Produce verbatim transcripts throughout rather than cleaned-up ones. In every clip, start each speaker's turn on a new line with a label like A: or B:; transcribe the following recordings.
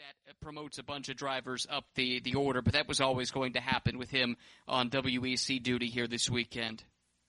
A: that promotes a bunch of drivers up the, the order, but that was always going to happen with him on W E C duty here this weekend.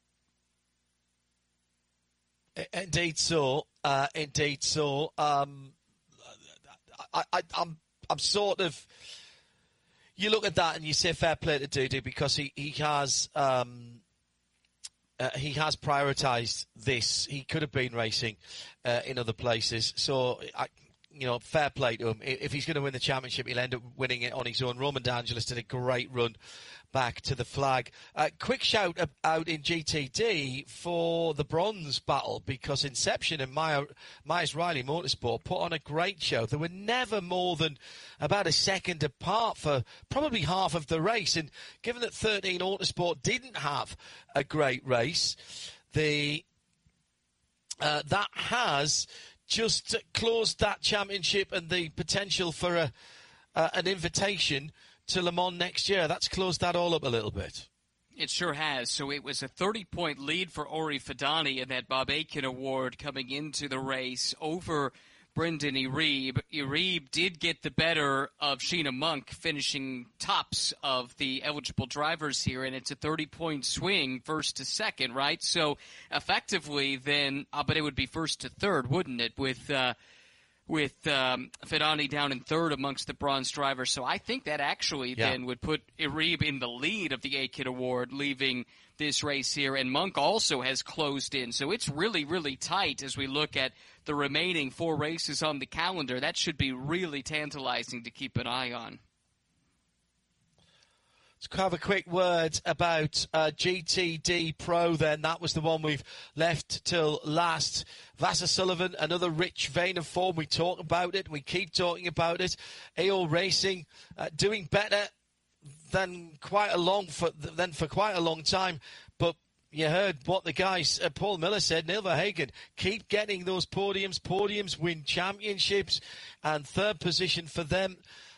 B: Indeed so. Uh, indeed so. Um, I, I, I'm, I'm sort of. You look at that and you say fair play to Dudu because he he has um, uh, he has prioritised this. He could have been racing uh, in other places. So I. You know, fair play to him. If he's going to win the championship, he'll end up winning it on his own. Roman D'Angelis did a great run back to the flag. Uh, quick shout out in G T D for the bronze battle because Inception and Maya, Myers Riley Motorsport put on a great show. They were never more than about a second apart for probably half of the race. And given that thirteen Autosport didn't have a great race, the uh, that has just closed that championship and the potential for a uh, an invitation to Le Mans next year. That's closed that all up a little bit.
A: It sure has. So it was a thirty-point lead for Ori Fidani in that Bob Akin Award coming into the race over Brendan Iribe. Iribe did get the better of Sheena Monk, finishing tops of the eligible drivers here, and it's a thirty-point swing first to second, right? So effectively then, uh, but it would be first to third, wouldn't it, with uh, with um, Fidani down in third amongst the bronze drivers. So I think that actually yeah. then would put Iribe in the lead of the A-Kid Award, leaving this race here, and Monk also has closed in. So it's really, really tight as we look at the remaining four races on the calendar. That should be really tantalizing to keep an eye on.
B: Let's have a quick word about uh, G T D Pro then. That was the one we've left till last. Vassar Sullivan, another rich vein of form. We talk about it. We keep talking about it. A O Racing uh, doing better than quite a long for than for quite a long time. But you heard what the guys, uh, Paul Miller said, Neil Verhagen, keep getting those podiums. Podiums win championships, and third position for them.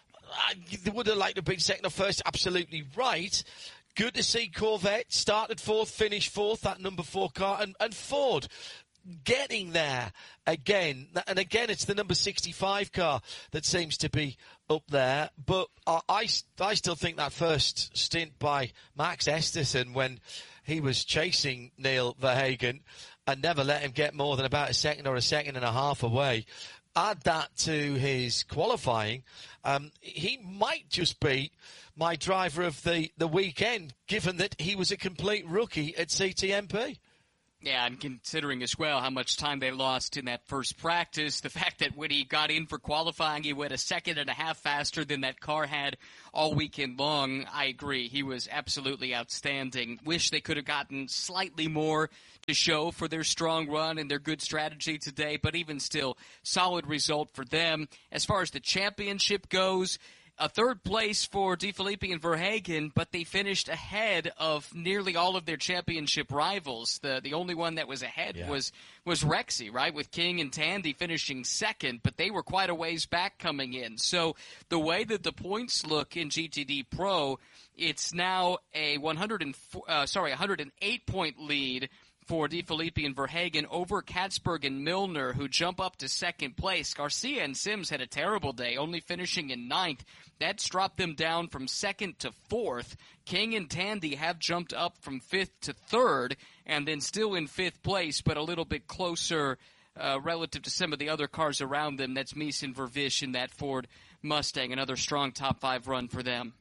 B: I, they would have liked to be second or first, absolutely right. Good to see Corvette started fourth, finished fourth, that number four car, and, and Ford getting there again. And again, it's the number sixty-five car that seems to be up there. But I, I, I still think that first stint by Max Esterson when he was chasing Neil Verhagen and never let him get more than about a second or a second and a half away. Add that to his qualifying, um, he might just be my driver of the, the weekend, given that he was a complete rookie at C T M P.
A: Yeah, and considering as well how much time they lost in that first practice, the fact that when he got in for qualifying, he went a second and a half faster than that car had all weekend long. I agree. He was absolutely outstanding. Wish they could have gotten slightly more to show for their strong run and their good strategy today, but even still, solid result for them. As far as the championship goes, a third place for De Filippi and Verhagen, but they finished ahead of nearly all of their championship rivals. The the only one that was ahead yeah. was was Rexy, right, with King and Tandy finishing second, but they were quite a ways back coming in. So the way that the points look in G T D Pro, it's now a one hundred four, uh, sorry, one hundred eight point lead for De Filippi and Verhagen over Katzberg and Milner, who jump up to second place. Garcia and Sims had a terrible day, only finishing in ninth. That's dropped them down from second to fourth. King and Tandy have jumped up from fifth to third, and then still in fifth place, but a little bit closer uh, relative to some of the other cars around them. That's Mies and Vervish in that Ford Mustang. Another strong top five run for them.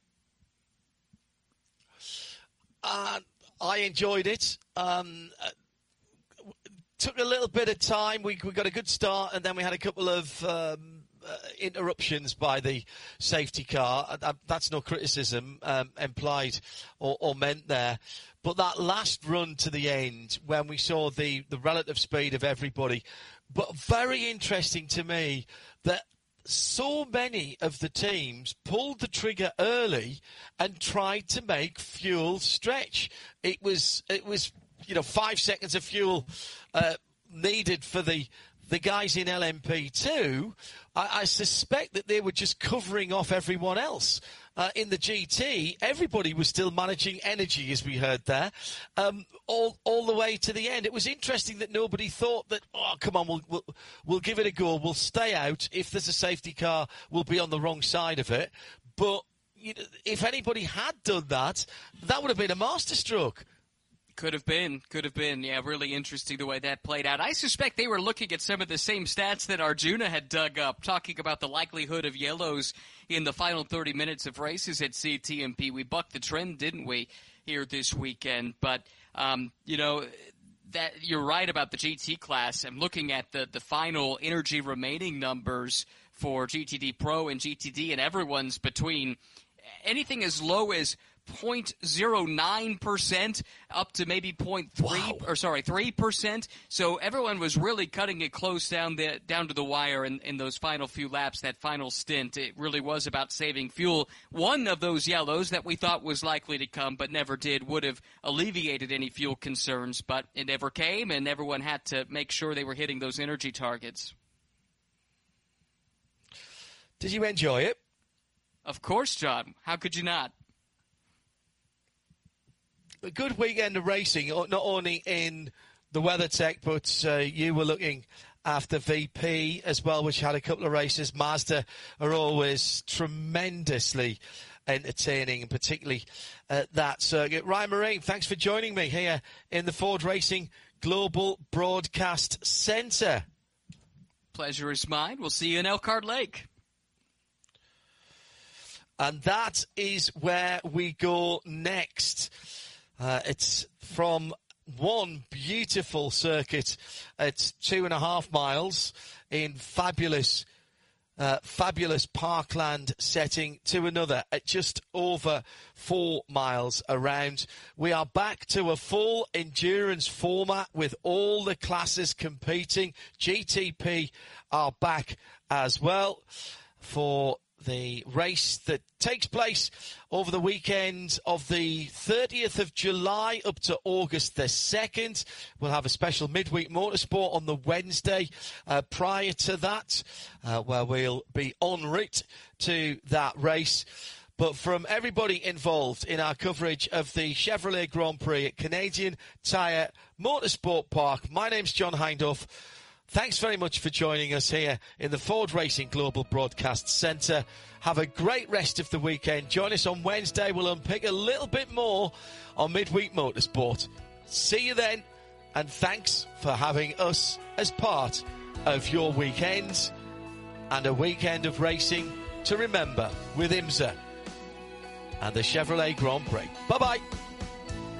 B: Uh, I enjoyed it. Um, uh, took a little bit of time. We, we got a good start, and then we had a couple of um, uh, interruptions by the safety car. Uh, that's no criticism um, implied or, or meant there. But that last run to the end, when we saw the, the relative speed of everybody, but very interesting to me that so many of the teams pulled the trigger early and tried to make fuel stretch. It was, it was, you know, five seconds of fuel uh, needed for the the guys in L M P two, I, I suspect that they were just covering off everyone else. Uh, in the G T, everybody was still managing energy, as we heard there, um, all all the way to the end. It was interesting that nobody thought that, oh, come on, we'll, we'll, we'll give it a go. We'll stay out. If there's a safety car, we'll be on the wrong side of it. But you know, if anybody had done that, that would have been a masterstroke.
A: Could have been, could have been. Yeah, really interesting the way that played out. I suspect they were looking at some of the same stats that Arjuna had dug up, talking about the likelihood of yellows in the final thirty minutes of races at C T M P. We bucked the trend, didn't we, here this weekend? But, um, you know, that you're right about the G T class. I'm looking at the, the final energy remaining numbers for G T D Pro and G T D, and everyone's between anything as low as zero point zero nine percent up to maybe zero point three wow. or sorry three percent. So everyone was really cutting it close down the down to the wire in, in those final few laps, that final stint. It really was about saving fuel. One of those yellows that we thought was likely to come but never did would have alleviated any fuel concerns, but it never came, and everyone had to make sure they were hitting those energy targets.
B: Did you enjoy it?
A: Of course, John. How could you not?
B: A good weekend of racing, not only in the WeatherTech, but uh, you were looking after V P as well, which had a couple of races. Mazda are always tremendously entertaining, and particularly at that circuit. Ryan Marine, thanks for joining me here in the Ford Racing Global Broadcast Centre.
A: Pleasure is mine. We'll see you in Elkhart Lake.
B: And that is where we go next. Uh, it's from one beautiful circuit at two and a half miles in fabulous, uh, fabulous parkland setting to another at just over four miles around. We are back to a full endurance format with all the classes competing. G T P are back as well for the race that takes place over the weekend of the thirtieth of July up to August the second. We'll have a special midweek motorsport on the Wednesday uh, prior to that, uh, where we'll be en route to that race. But from everybody involved in our coverage of the Chevrolet Grand Prix at Canadian Tire Motorsport Park, my name's John Hindhaugh. Thanks very much for joining us here in the Ford Racing Global Broadcast Centre. Have a great rest of the weekend. Join us on Wednesday. We'll unpick a little bit more on Midweek Motorsport. See you then, and thanks for having us as part of your weekend, and a weekend of racing to remember with IMSA and the Chevrolet Grand Prix. Bye-bye.